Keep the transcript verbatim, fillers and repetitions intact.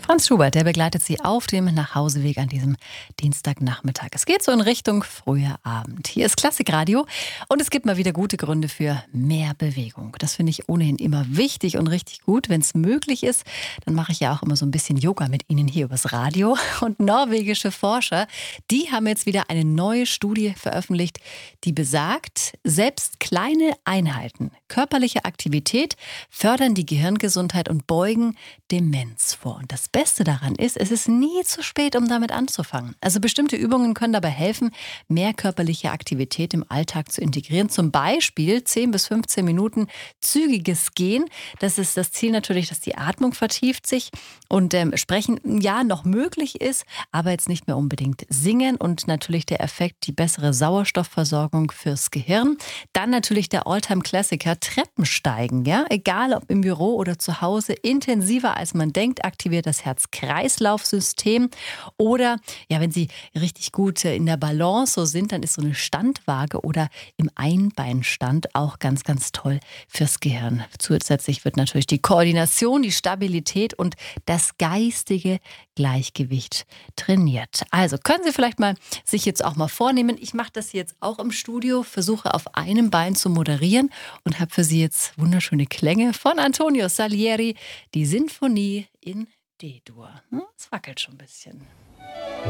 Franz Schubert, der begleitet Sie auf dem Nachhauseweg an diesem Dienstagnachmittag. Es geht so in Richtung früher Abend. Hier ist Klassikradio und es gibt mal wieder gute Gründe für mehr Bewegung. Das finde ich ohnehin immer wichtig und richtig gut. Wenn es möglich ist, dann mache ich ja auch immer so ein bisschen Yoga mit Ihnen hier übers Radio. Und norwegische Forscher, die haben jetzt wieder eine neue Studie veröffentlicht, die besagt, selbst kleine Einheiten, körperliche Aktivität fördern die Gehirngesundheit und beugen Demenz vor. Und das Beste daran ist, es ist nie zu spät, um damit anzufangen. Also bestimmte Übungen können dabei helfen, mehr körperliche Aktivität im Alltag zu integrieren. Zum Beispiel zehn bis fünfzehn Minuten zügiges Gehen. Das ist das Ziel natürlich, dass die Atmung vertieft sich und ähm, Sprechen ja noch möglich ist, aber jetzt nicht mehr unbedingt singen. Und natürlich der Effekt, die bessere Sauerstoffversorgung fürs Gehirn. Dann natürlich der Alltime-Klassiker, Treppensteigen. Ja? Egal ob im Büro oder zu Hause, intensiver als man denkt, aktiviert das Herz-Kreislauf-System. Oder ja, wenn Sie richtig gut in der Balance so sind, dann ist so eine Standwaage oder im Einbeinstand auch ganz, ganz toll fürs Gehirn. Zusätzlich wird natürlich die Koordination, die Stabilität und das geistige Gleichgewicht trainiert. Also können Sie vielleicht mal sich jetzt auch mal vornehmen. Ich mache das jetzt auch im Studio, versuche auf einem Bein zu moderieren und habe für Sie jetzt wunderschöne Klänge von Antonio Salieri, die Sinfonie in D-Dur. Hm, es wackelt schon ein bisschen.